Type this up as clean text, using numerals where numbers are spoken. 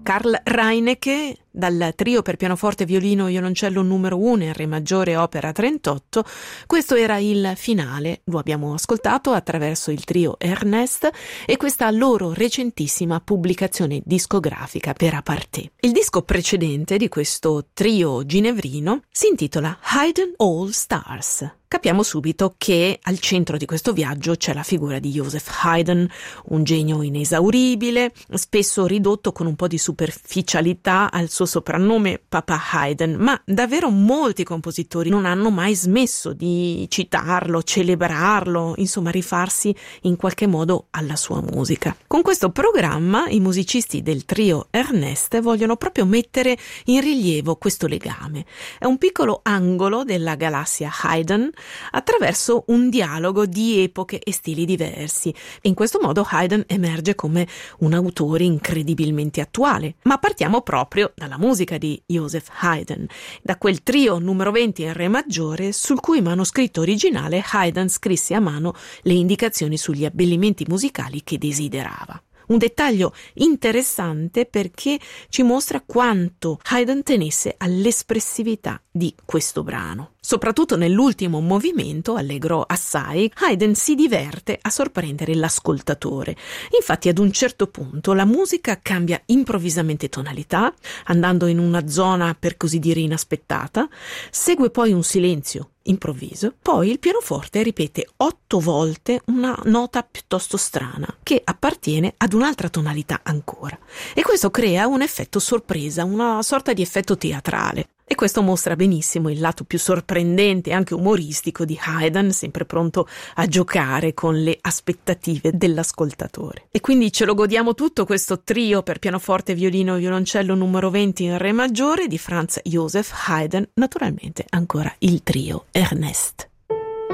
Karl Reinecke, dal trio per pianoforte, violino e violoncello numero 1 in re maggiore opera 38. Questo era il finale, lo abbiamo ascoltato attraverso il trio Ernest e questa loro recentissima pubblicazione discografica per Aparté. Il disco precedente di questo trio ginevrino si intitola Haydn All Stars. Capiamo subito che al centro di questo viaggio c'è la figura di Joseph Haydn, un genio inesauribile, spesso ridotto con un po' di superficialità al suo soprannome Papa Haydn, ma davvero molti compositori non hanno mai smesso di citarlo, celebrarlo, insomma rifarsi in qualche modo alla sua musica. Con questo programma i musicisti del trio Ernest vogliono proprio mettere in rilievo questo legame. È un piccolo angolo della galassia Haydn attraverso un dialogo di epoche e stili diversi. In questo modo Haydn emerge come un autore incredibilmente attuale. Ma partiamo proprio dalla musica di Joseph Haydn, da quel trio numero 20 in re maggiore sul cui manoscritto originale Haydn scrisse a mano le indicazioni sugli abbellimenti musicali che desiderava. Un dettaglio interessante perché ci mostra quanto Haydn tenesse all'espressività di questo brano. Soprattutto nell'ultimo movimento, allegro assai, Haydn si diverte a sorprendere l'ascoltatore. Infatti ad un certo punto la musica cambia improvvisamente tonalità, andando in una zona per così dire inaspettata, segue poi un silenzio improvviso, poi il pianoforte ripete 8 volte una nota piuttosto strana che appartiene ad un'altra tonalità ancora, e questo crea un effetto sorpresa, una sorta di effetto teatrale. E questo mostra benissimo il lato più sorprendente e anche umoristico di Haydn, sempre pronto a giocare con le aspettative dell'ascoltatore. E quindi ce lo godiamo tutto questo trio per pianoforte, violino e violoncello numero 20 in re maggiore di Franz Joseph Haydn, naturalmente ancora il trio Ernest.